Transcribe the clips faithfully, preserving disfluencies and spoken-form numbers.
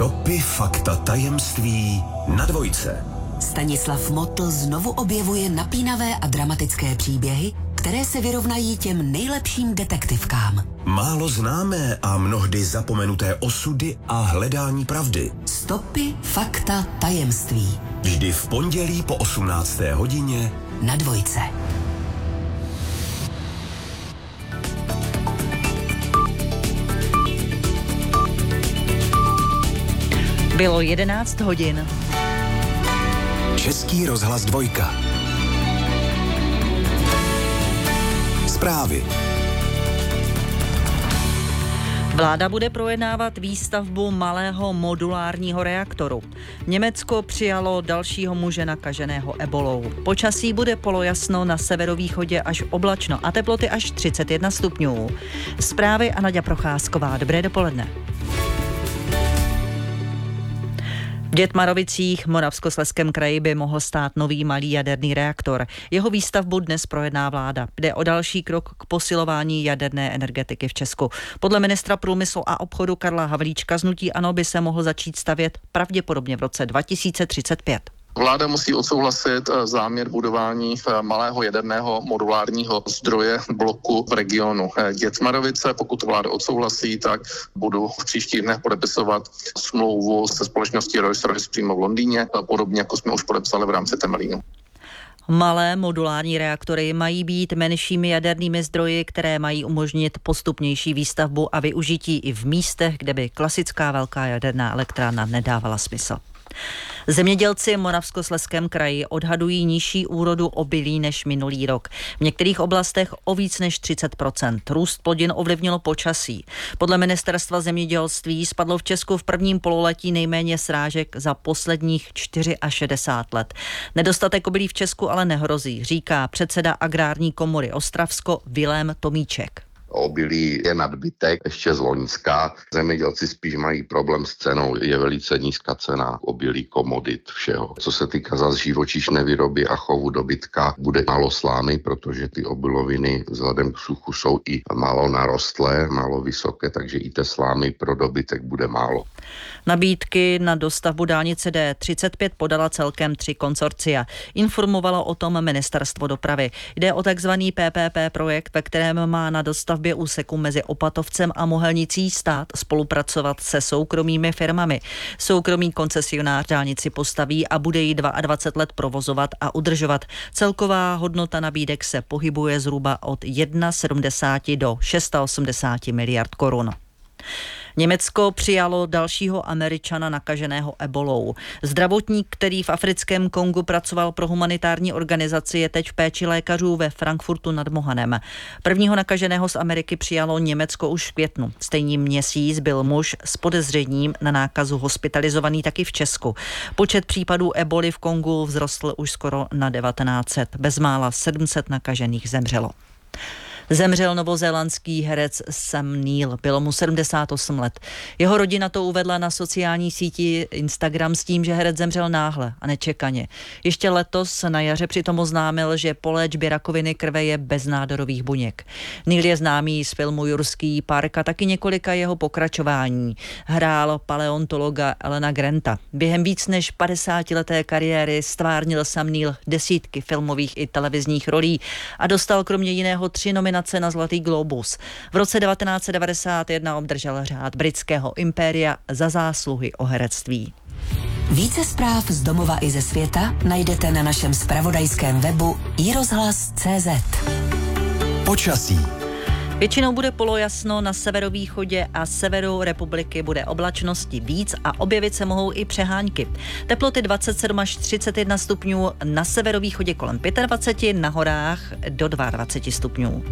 Stopy, fakta, tajemství na dvojce. Stanislav Motl znovu objevuje napínavé a dramatické příběhy, které se vyrovnají těm nejlepším detektivkám. Málo známé a mnohdy zapomenuté osudy a hledání pravdy. Stopy, fakta, tajemství. Vždy v pondělí po osmnácté hodině na dvojce. Bylo jedenáct hodin. Český rozhlas dvojka. Zprávy. Vláda bude projednávat výstavbu malého modulárního reaktoru. Německo přijalo dalšího muže nakaženého ebolou. Počasí bude polojasno, na severovýchodě až oblačno a teploty až třicet jedna stupňů. Zprávy a Naďa Procházková. Dobré dopoledne. V Dětmarovicích, Moravskoslezském kraji, by mohl stát nový malý jaderný reaktor. Jeho výstavbu dnes projedná vláda. Jde o další krok k posilování jaderné energetiky v Česku. Podle ministra průmyslu a obchodu Karla Havlíčka z hnutí ANO by se mohl začít stavět pravděpodobně v roce dva tisíce třicet pět. Vláda musí odsouhlasit záměr budování malého jaderného modulárního zdroje bloku v regionu Dětmarovice. Pokud vláda odsouhlasí, tak budu v příštích dnech podepisovat smlouvu se společností Rolls-Royce přímo v Londýně, podobně jako jsme už podepsali v rámci Temelínu. Malé modulární reaktory mají být menšími jadernými zdroji, které mají umožnit postupnější výstavbu a využití i v místech, kde by klasická velká jaderná elektrárna nedávala smysl. Zemědělci v Moravskoslezském kraji odhadují nižší úrodu obilí než minulý rok. V některých oblastech o víc než třicet procent. Růst plodin ovlivnilo počasí. Podle ministerstva zemědělství spadlo v Česku v prvním pololetí nejméně srážek za posledních šedesát čtyři let. Nedostatek obilí v Česku ale nehrozí, říká předseda Agrární komory Ostravsko Vilém Tomíček. Obilí je nadbytek ještě z loňska. Zemědělci spíš mají problém s cenou. Je velice nízká cena obilí, komodit, všeho. Co se týká zase živočišné výroby a chovu dobytka, bude málo slámy, protože ty obiloviny vzhledem k suchu jsou i málo narostlé, málo vysoké, takže i té slámy pro dobytek bude málo. Nabídky na dostavbu dálnice D třicet pět podala celkem tři konsorcia. Informovalo o tom ministerstvo dopravy. Jde o takzvaný P P P projekt, ve kterém má na dostavbě úseku mezi Opatovcem a Mohelnicí stát spolupracovat se soukromými firmami. Soukromý koncesionář dálnici postaví a bude ji dvacet dva let provozovat a udržovat. Celková hodnota nabídek se pohybuje zhruba od sedmdesát jedna do osmdesát šest miliard korun. Německo přijalo dalšího Američana nakaženého ebolou. Zdravotník, který v africkém Kongu pracoval pro humanitární organizaci, je teď v péči lékařů ve Frankfurtu nad Mohanem. Prvního nakaženého z Ameriky přijalo Německo už v květnu. Stejný měsíc byl muž s podezřením na nákazu hospitalizovaný taky v Česku. Počet případů eboli v Kongu vzrostl už skoro na devatenáct set. Bezmála sedm set nakažených zemřelo. Zemřel novozélandský herec Sam Neill, bylo mu sedmdesát osm let. Jeho rodina to uvedla na sociální síti Instagram s tím, že herec zemřel náhle a nečekaně. Ještě letos na jaře přitom oznámil, že po léčbě rakoviny krve je bez nádorových buněk. Neill je známý z filmu Jurský park a taky několika jeho pokračování. Hrál paleontologa Alana Granta. Během víc než padesátileté kariéry stvárnil Sam Neill desítky filmových i televizních rolí a dostal kromě jiného tři nominace na Zlatý globus. V roce devatenáct set devadesát jedna obdržel řád britského impéria za zásluhy o herectví. Více zpráv z domova i ze světa najdete na našem zpravodajském webu i rozhlas tečka cé zet. Počasí. Většinou bude polojasno, na severovýchodě a severu republiky bude oblačnosti víc a objevit se mohou i přehánky. Teploty dvacet sedm až třicet jedna stupňů, na severovýchodě kolem dvacet pět, na horách do dvacet dva stupňů.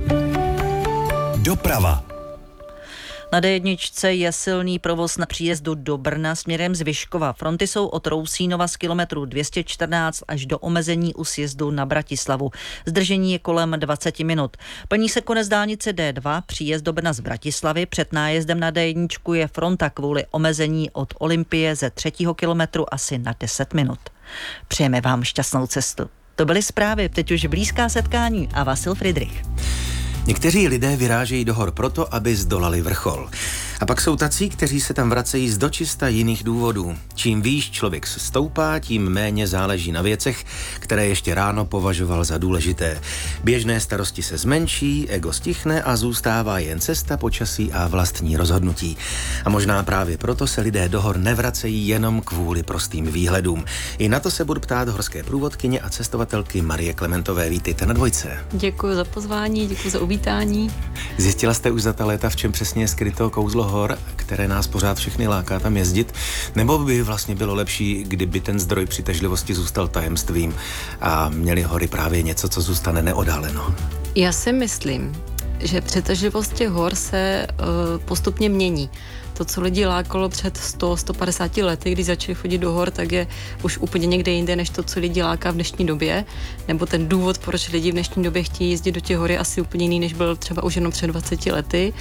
Doprava. Na dé jedna je silný provoz na příjezdu do Brna směrem z Vyškova. Fronty jsou od Rousínova z kilometru dvě stě čtrnáct až do omezení u sjezdu na Bratislavu. Zdržení je kolem dvacet minut. Plní se konec dálnice dé dva, příjezd do Brna z Bratislavy. Před nájezdem na dé jedna je fronta kvůli omezení od Olympie ze třetího kilometru asi na deset minut. Přejeme vám šťastnou cestu. To byly zprávy, teď už blízká setkání a Vasil Friedrich. Někteří lidé vyrážejí do hor proto, aby zdolali vrchol. A pak jsou tací, kteří se tam vracejí z dočista jiných důvodů. Čím výš člověk stoupá, tím méně záleží na věcech, které ještě ráno považoval za důležité. Běžné starosti se zmenší, ego stichne a zůstává jen cesta, počasí a vlastní rozhodnutí. A možná právě proto se lidé do hor nevracejí jenom kvůli prostým výhledům. I na to se budu ptát horské průvodkyně a cestovatelky Marie Klementové. Vítejte na Dvojce. Děkuji za pozvání, děkuji za uvítání. Zjistila jste už za ta léta, v čem přesně je skryto kouzlo hor, které nás pořád všechny láká tam jezdit? Nebo by vlastně bylo lepší, kdyby ten zdroj přitažlivosti zůstal tajemstvím a měly hory právě něco, co zůstane neodhaleno? Já si myslím, že přitažlivost těch hor se uh, postupně mění. To, co lidi lákalo před sto až sto padesát lety, když začali chodit do hor, tak je už úplně někde jinde, než to, co lidi láká v dnešní době. Nebo ten důvod, proč lidi v dnešní době chtějí jezdit do těch hor, je asi úplně jiný, než byl třeba už jenom před dvaceti lety.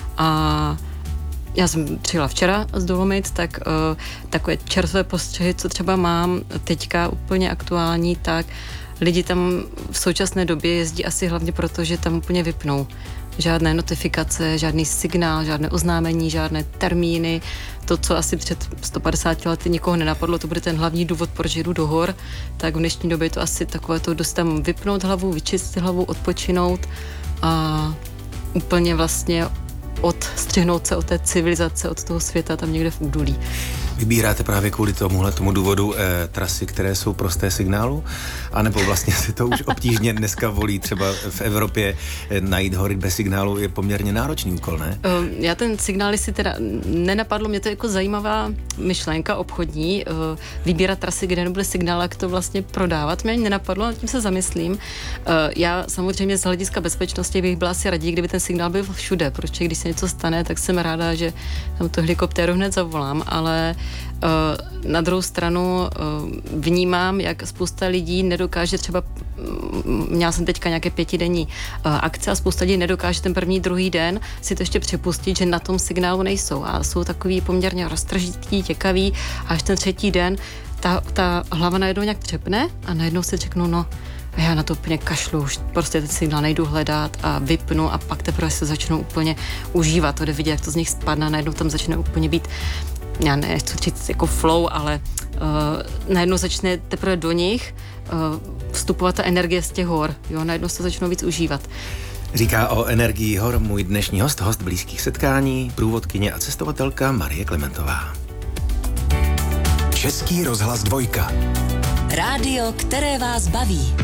A já jsem přijela včera z Dolomit, tak uh, takové čerstvé postřehy, co třeba mám teďka úplně aktuální, tak lidi tam v současné době jezdí asi hlavně proto, že tam úplně vypnou. Žádné notifikace, žádný signál, žádné oznámení, žádné termíny. To, co asi před sto padesáti lety nikoho nenapadlo, to bude ten hlavní důvod, proč jdu do hor, tak v dnešní době je to asi takové to dost tam vypnout hlavu, vyčistit hlavu, odpočinout a úplně vlastně odstřihnout se od té civilizace, od toho světa tam někde v údolí. Vybíráte právě kvůli tomuhle tomu důvodu eh, trasy, které jsou prosté signálu? A nebo vlastně se to už obtížně dneska volí, třeba v Evropě eh, najít hory bez signálu je poměrně náročný úkol, ne? Uh, já ten signál si teda nenapadlo, mě to jako zajímavá myšlenka obchodní, uh, vybírat trasy, kde nebude signál, jak to vlastně prodávat. Mě nenapadlo, nad tím se zamyslím. Uh, já samozřejmě z hlediska bezpečnosti bych byla asi raději, kdyby ten signál byl všude, protože když se něco stane, tak jsem ráda, že tam tu helikoptéru hned zavolám, ale uh, na druhou stranu uh, vnímám, jak spousta lidí nedokáže třeba, měla jsem teďka nějaké pětidenní uh, akce a spousta lidí nedokáže ten první, druhý den si to ještě připustit, že na tom signálu nejsou a jsou takový poměrně roztržitý, těkavý, až ten třetí den ta, ta hlava najednou nějak třepne a najednou si řeknu, no a já na to úplně kašlu, už prostě ten signál nejdu hledat a vypnu a pak teprve se začnou úplně užívat. To jde vidět, jak to z nich spadne, najednou tam začne úplně být, já nechci říct jako flow, ale uh, najednou začne teprve do nich uh, vstupovat ta energie z těch hor, jo, najednou se začnou víc užívat. Říká o energii hor můj dnešní host, host blízkých setkání, průvodkyně a cestovatelka Marie Klementová. Český rozhlas Dvojka. Rádio, které vás baví.